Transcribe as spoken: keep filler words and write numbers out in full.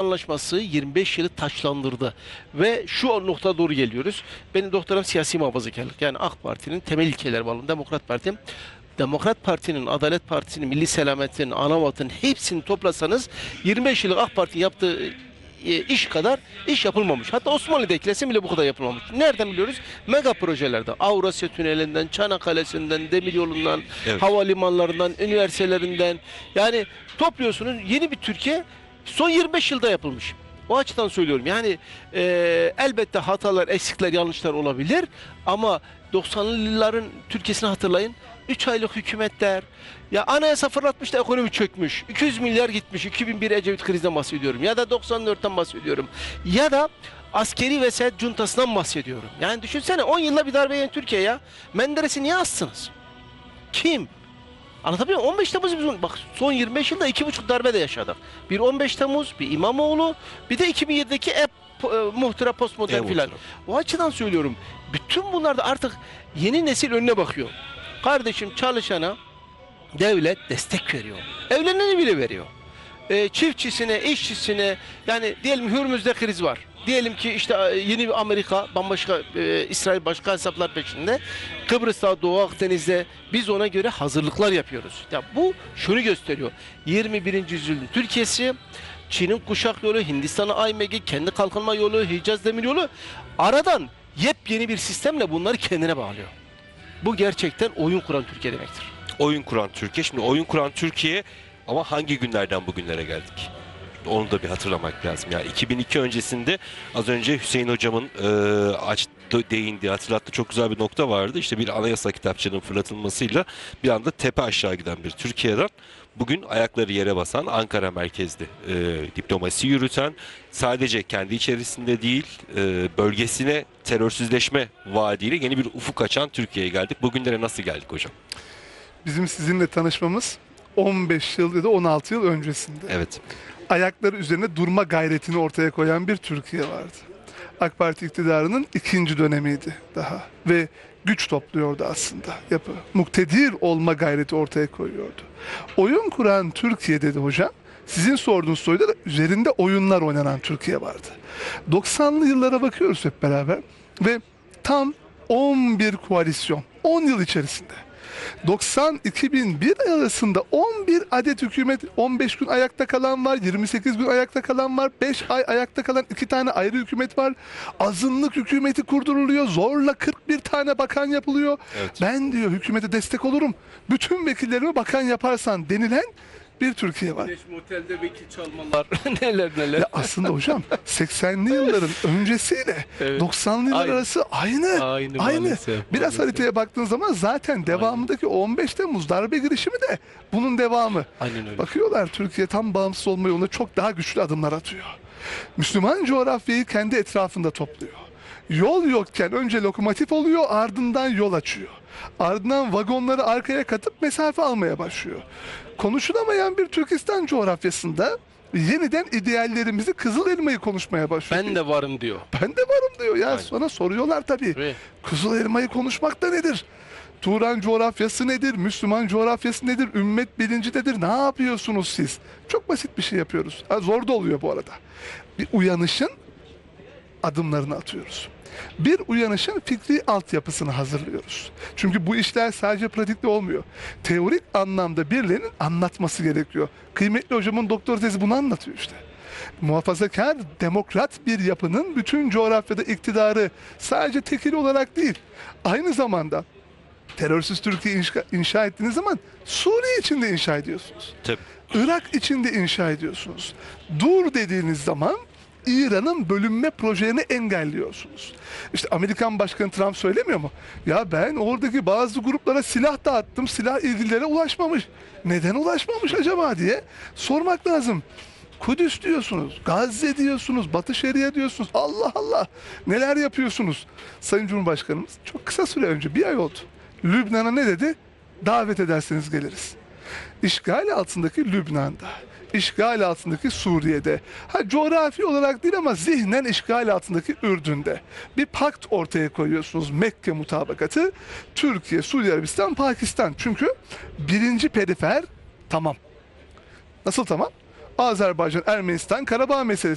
Anlaşması yirmi beş yılı taçlandırdı. Ve şu noktada doğru geliyoruz. Benim doktoram siyasi muhafazakarlık. Yani AK Parti'nin temel ilkeleri var. Demokrat Parti. Demokrat Parti'nin, Adalet Partisi'nin, Milli Selamet'in, Anavat'ın hepsini toplasanız yirmi beş yıllık AK Parti yaptığı e, iş kadar iş yapılmamış. Hatta Osmanlı'da eklesen bile bu kadar yapılmamış. Nereden biliyoruz? Mega projelerde. Avrasya Tüneli'nden, Çanakkale'sinden, Demiryolu'ndan, Evet. havalimanlarından, üniversitelerinden. Yani topluyorsunuz yeni bir Türkiye son yirmi beş yılda yapılmış. O açıdan söylüyorum. Yani e, elbette hatalar, eksikler, yanlışlar olabilir. Ama doksanlı yılların Türkiye'sini hatırlayın. üç aylık hükümetler. Ya anayasa fırlatmış da ekonomi çökmüş. iki yüz milyar gitmiş. iki bin bir Ecevit krizden bahsediyorum. Ya da doksan dörtten bahsediyorum. Ya da askeri vesayet cuntasından bahsediyorum. Yani düşünsene on yılda bir darbe yiyen Türkiye ya. Menderes'i niye assınız? Kim? Anlatabiliyor muyum? on beş Temmuz biz bak son yirmi beş yılda iki buçuk darbe de yaşadık. Bir on beş Temmuz, bir İmamoğlu, bir de iki bin yedideki e, muhtıra postmodern filan. O açıdan söylüyorum. Bütün bunlar da artık yeni nesil önüne bakıyor. Kardeşim çalışana devlet destek veriyor. Evleneni bile veriyor. E, çiftçisine, işçisine, yani diyelim Hürmüz'de kriz var. Diyelim ki işte yeni bir Amerika, bambaşka e, İsrail başka hesaplar peşinde. Kıbrıs'ta, Doğu Akdeniz'de biz ona göre hazırlıklar yapıyoruz. Ya bu şunu gösteriyor. yirmi birinci yüzyılın Türkiye'si, Çin'in kuşak yolu, Hindistan'ın Aymegi, kendi kalkınma yolu, Hicaz Demiryolu, aradan yepyeni bir sistemle bunları kendine bağlıyor. Bu gerçekten oyun kuran Türkiye demektir. Oyun kuran Türkiye. Şimdi oyun kuran Türkiye ama hangi günlerden bugünlere geldik? Onu da bir hatırlamak lazım. Yani iki bin iki öncesinde az önce Hüseyin hocamın e, açtı, değindi, hatırlattı, çok güzel bir nokta vardı. İşte bir anayasa kitapçığının fırlatılmasıyla bir anda tepe aşağı giden bir Türkiye'den bugün ayakları yere basan, Ankara merkezli e, diplomasi yürüten, sadece kendi içerisinde değil e, bölgesine terörsüzleşme vaadiyle yeni bir ufuk açan Türkiye'ye geldik. Bugünlere nasıl geldik hocam? Bizim sizinle tanışmamız on beş yıl ya da on altı yıl öncesinde. Evet. Ayakları üzerine durma gayretini ortaya koyan bir Türkiye vardı. AK Parti iktidarının ikinci dönemiydi daha ve güç topluyordu aslında yapı. Muktedir olma gayreti ortaya koyuyordu. Oyun kuran Türkiye dedi hocam. Sizin sorduğunuz soruda da üzerinde oyunlar oynanan Türkiye vardı. doksanlı yıllara bakıyoruz hep beraber ve tam on bir koalisyon on yıl içerisinde. doksan iki bin bir arasında on bir adet hükümet, on beş gün ayakta kalan var, yirmi sekiz gün ayakta kalan var, beş ay ayakta kalan iki tane ayrı hükümet var. Azınlık hükümeti kurduruluyor, zorla kırk bir tane bakan yapılıyor. Evet. Ben diyor hükümete destek olurum, bütün vekillerimi bakan yaparsan denilen bir Türkiye var. Motelde vekil çalmalar neler neler. Ya aslında hocam seksenli yılların öncesiyle Evet. doksanlı yıllar Aynı. arası aynı. Aynı Aynı. maalesef, Biraz maalesef. haritaya baktığın zaman zaten devamındaki on beş Temmuz darbe girişimi de bunun devamı. Aynen öyle. Bakıyorlar Türkiye tam bağımsız olma yolunda çok daha güçlü adımlar atıyor. Müslüman coğrafyayı kendi etrafında topluyor. Yol yokken önce lokomotif oluyor, ardından yol açıyor. Ardından vagonları arkaya katıp mesafe almaya başlıyor. Konuşulamayan bir Türkistan coğrafyasında yeniden ideallerimizi, Kızıl Elma'yı konuşmaya başlıyor. Ben de varım diyor. Ben de varım diyor ya. Aynen. Sonra soruyorlar tabii. Tabii. Kızıl Elma'yı konuşmak da nedir? Turan coğrafyası nedir? Müslüman coğrafyası nedir? Ümmet bilinci nedir? Ne yapıyorsunuz siz? Çok basit bir şey yapıyoruz. Ha, zor da oluyor bu arada. Bir uyanışın adımlarını atıyoruz. Bir uyanışın fikri altyapısını hazırlıyoruz. Çünkü bu işler sadece pratikte olmuyor. Teorik anlamda birilerinin anlatması gerekiyor. Kıymetli hocamın doktor tezi bunu anlatıyor işte. Muhafazakar, demokrat bir yapının bütün coğrafyada iktidarı sadece tekil olarak değil, aynı zamanda terörsüz Türkiye inşa, inşa ettiğiniz zaman Suriye içinde inşa ediyorsunuz. Tabii. Irak içinde inşa ediyorsunuz. Dur dediğiniz zaman İran'ın bölünme projelerini engelliyorsunuz. İşte Amerikan Başkanı Trump söylemiyor mu? Ya ben oradaki bazı gruplara silah dağıttım, silah ilgililere ulaşmamış. Neden ulaşmamış acaba diye sormak lazım. Kudüs diyorsunuz, Gazze diyorsunuz, Batı Şeria diyorsunuz. Allah Allah neler yapıyorsunuz? Sayın Cumhurbaşkanımız çok kısa süre önce, bir ay oldu. Lübnan'a ne dedi? Davet ederseniz geliriz. İşgal altındaki Lübnan'da, işgal altındaki Suriye'de, ha coğrafi olarak değil ama zihnen işgal altındaki Ürdün'de bir pakt ortaya koyuyorsunuz. Mekke mutabakatı, Türkiye, Suudi Arabistan, Pakistan. Çünkü birinci perifer tamam. Nasıl tamam? Azerbaycan, Ermenistan, Karabağ meselesi.